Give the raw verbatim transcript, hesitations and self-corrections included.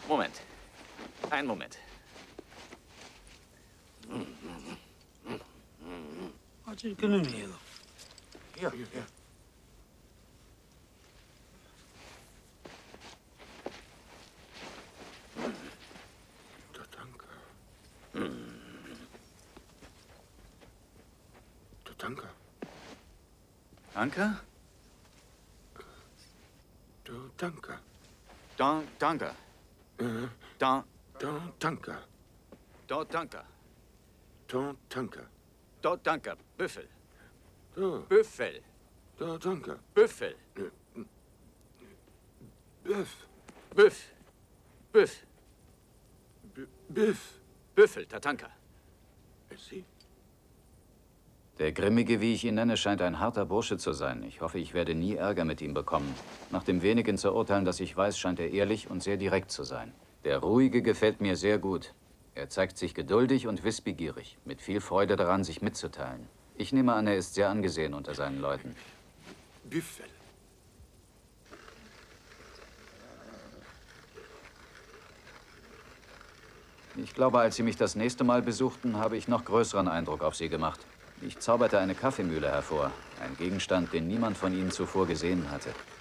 Moment. Einen Moment. Ja, ja. Tatanka. Anker? Tatanka. Don, danke. Äh, Don, Tatanka. dort, danke. Tatanka. Dort, danke. Büffel. Da. Büffel. Tatanka. Büffel. Büff. Büff. Büff. Büff. Büffel, Tatanka. Sie? Der Grimmige, wie ich ihn nenne, scheint ein harter Bursche zu sein. Ich hoffe, ich werde nie Ärger mit ihm bekommen. Nach dem wenigen zu urteilen, das ich weiß, scheint er ehrlich und sehr direkt zu sein. Der Ruhige gefällt mir sehr gut. Er zeigt sich geduldig und wissbegierig, mit viel Freude daran, sich mitzuteilen. Ich nehme an, er ist sehr angesehen unter seinen Leuten. Büffel. Ich glaube, als Sie mich das nächste Mal besuchten, habe ich noch größeren Eindruck auf Sie gemacht. Ich zauberte eine Kaffeemühle hervor. Ein Gegenstand, den niemand von Ihnen zuvor gesehen hatte.